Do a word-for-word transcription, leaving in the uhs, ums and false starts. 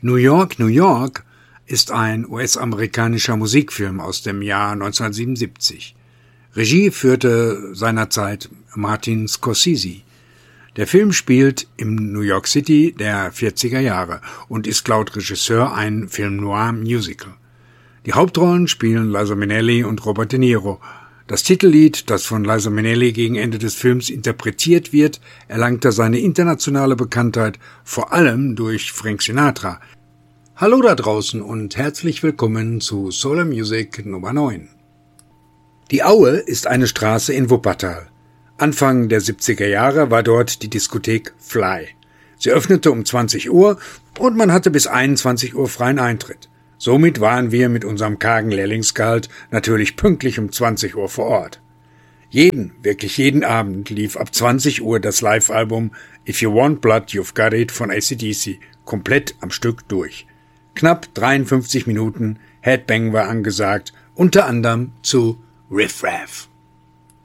New York, New York ist ein U S-amerikanischer Musikfilm aus dem Jahr neunzehnhundertsiebenundsiebzig. Regie führte seinerzeit Martin Scorsese. Der Film spielt im New York City der vierziger Jahre und ist laut Regisseur ein Film-Noir-Musical. Die Hauptrollen spielen Liza Minnelli und Robert De Niro. Das Titellied, das von Liza Minnelli gegen Ende des Films interpretiert wird, erlangte seine internationale Bekanntheit vor allem durch Frank Sinatra. Hallo da draußen und herzlich willkommen zu Solar Music Nummer neun. Die Aue ist eine Straße in Wuppertal. Anfang der siebziger Jahre war dort die Diskothek Fly. Sie öffnete um zwanzig Uhr und man hatte bis einundzwanzig Uhr freien Eintritt. Somit waren wir mit unserem kargen Lehrlingsgehalt natürlich pünktlich um zwanzig Uhr vor Ort. Jeden, wirklich jeden Abend lief ab zwanzig Uhr das Live-Album If You Want Blood, You've Got It von A C D C komplett am Stück durch. Knapp dreiundfünfzig Minuten Headbang war angesagt, unter anderem zu Riff Raff.